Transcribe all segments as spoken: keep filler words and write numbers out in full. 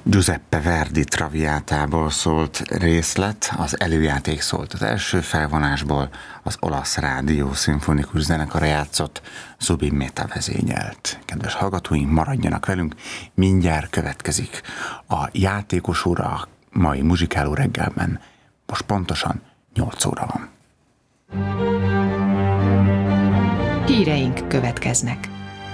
Giuseppe Verdi Traviátából szólt részlet, az előjáték szólt az első felvonásból, az olasz rádió szimfonikus zenekara játszott, Zubin Mehta vezényelt. Kedves hallgatóink, maradjanak velünk, mindjárt következik a játékos óra a mai muzsikáló reggelben. Most pontosan nyolc óra van. Híreink következnek.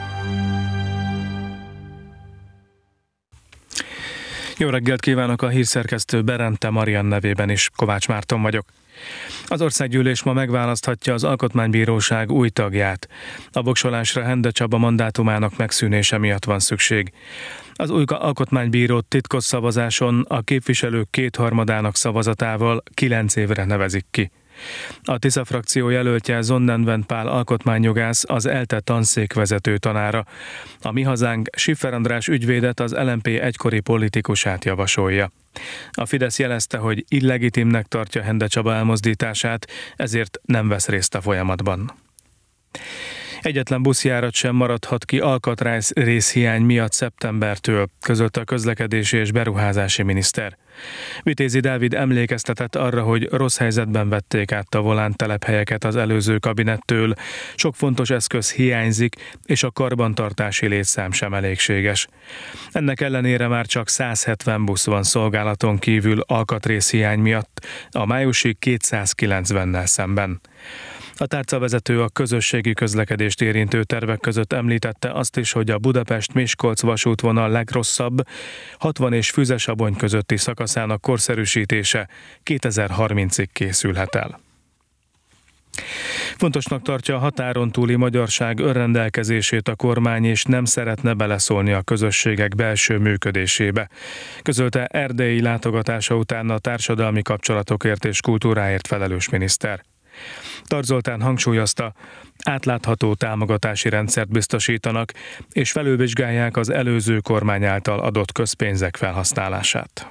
Jó reggelt kívánok, a hírszerkesztő Berente Marian nevében is, Kovács Márton vagyok. Az országgyűlés ma megválaszthatja az Alkotmánybíróság új tagját. A voksolásra Hende Csaba mandátumának megszűnése miatt van szükség. Az új alkotmánybírót titkos szavazáson a képviselők kétharmadának szavazatával kilenc évre nevezik ki. A Tisza frakció jelöltje Sonnenwend Pál alkotmányjogász, az ELTE tanszékvezető tanára. A Mi Hazánk Schiffer András ügyvédet, az el em pé egykori politikusát javasolja. A Fidesz jelezte, hogy illegitimnek tartja Hende Csaba elmozdítását, ezért nem vesz részt a folyamatban. Egyetlen buszjárat sem maradhat ki alkatrészhiány miatt szeptembertől, közölte a közlekedési és beruházási miniszter. Vitézi Dávid emlékeztetett arra, hogy rossz helyzetben vették át a volánt telephelyeket az előző kabinettől, sok fontos eszköz hiányzik, és a karbantartási létszám sem elégséges. Ennek ellenére már csak száz hetven busz van szolgálaton kívül alkatrészhiány miatt, a májusi kétszázkilencvennel szemben. A tárcavezető a közösségi közlekedést érintő tervek között említette azt is, hogy a Budapest-Miskolc vasútvonal legrosszabb, hatvan és Füzesabony közötti szakaszának korszerűsítése kétezer-harmincig készülhet el. Fontosnak tartja a határon túli magyarság önrendelkezését a kormány, és nem szeretne beleszólni a közösségek belső működésébe, közölte erdélyi látogatása után a társadalmi kapcsolatokért és kultúráért felelős miniszter. Tar Zoltán hangsúlyozta, átlátható támogatási rendszert biztosítanak, és felülvizsgálják az előző kormány által adott közpénzek felhasználását.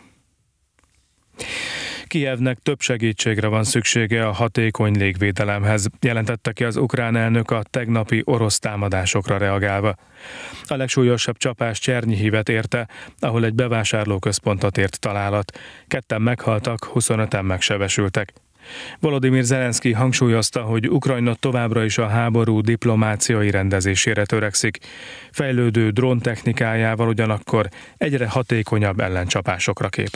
Kijevnek több segítségre van szüksége a hatékony légvédelemhez, jelentette ki az ukrán elnök a tegnapi orosz támadásokra reagálva. A legsúlyosabb csapás Csernyhivet érte, ahol egy bevásárlóközpontot ért találat. Ketten meghaltak, huszonöten megsebesültek. Volodymyr Zelenszky hangsúlyozta, hogy Ukrajna továbbra is a háború diplomáciai rendezésére törekszik. Fejlődő dróntechnikájával ugyanakkor egyre hatékonyabb ellencsapásokra képes.